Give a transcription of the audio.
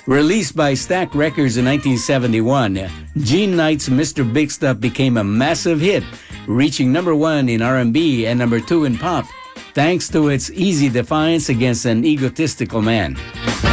Released by Stax Records in 1971, Gene Knight's Mr. Big Stuff became a massive hit, reaching number 1 in R&B and number 2 in pop, thanks to its easy defiance against an egotistical man.